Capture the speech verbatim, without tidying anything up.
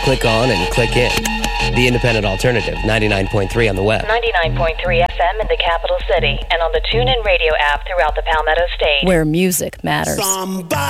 click on and click in. The Independent Alternative, ninety-nine point three on the web. ninety-nine point three F M in the capital city and on the TuneIn Radio app throughout the Palmetto State. Where music matters. Somebody